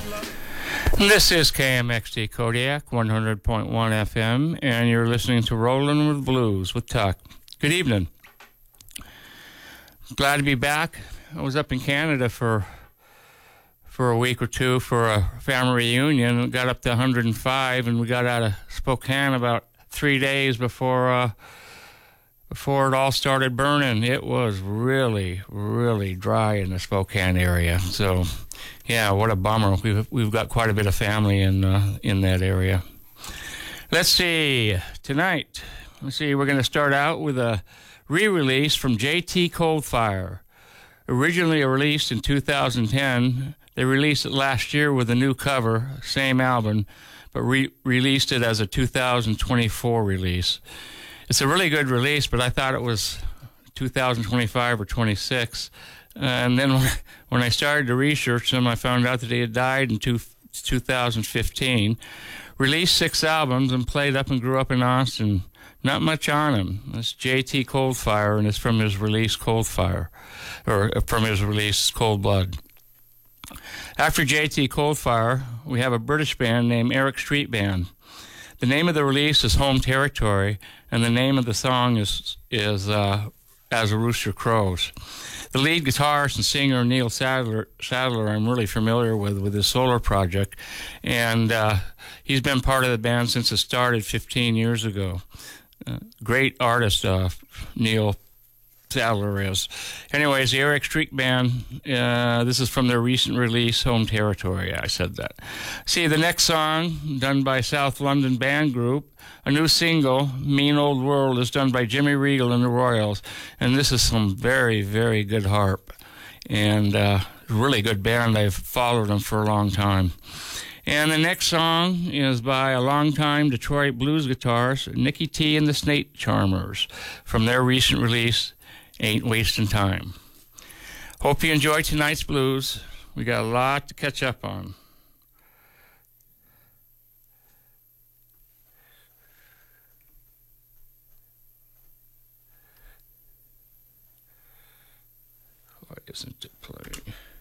This is KMXT Kodiak 100.1 FM, and you're listening to Rollin' with Blues with Tuck. Good evening. Glad to be back. I was up in Canada for a week or two for a family reunion. Got up to 105, and we got out of Spokane about 3 days before it all started burning. It was really, really dry in the Spokane area. So, yeah, what a bummer. We've got quite a bit of family in that area. Let's see. Tonight, we're going to start out with a re-release from JT Coldfire. Originally released in 2010, they released it last year with a new cover, same album, but released it as a 2024 release. It's a really good release, but I thought it was 2025 or 26. And then when I started to research them, I found out that he had died in 2015. Released 6 albums and played up and grew up in Austin. Not much on him. It's JT Coldfire, and it's from his release Coldfire, or from his release Cold Blood. After JT Coldfire, we have a British band named Eric Street Band. The name of the release is Home Territory, and the name of the song is As a Rooster Crows. The lead guitarist and singer Neil Sadler I'm really familiar with his solo project, and he's been part of the band since it started 15 years ago. Great artist, Neil Sadler is. Anyways, the Eric Street Band, this is from their recent release, Home Territory. I said that. See, the next song, done by South London Band Group, a new single, Mean Old World, is done by Jimmy Regal and the Royals. And this is some very, very good harp. And really good band. I've followed them for a long time. And the next song is by a longtime Detroit blues guitarist, Nicky T and the Snake Charmers, from their recent release, Ain't Wasting Time. Hope you enjoy tonight's blues. We got a lot to catch up on. Why isn't it playing?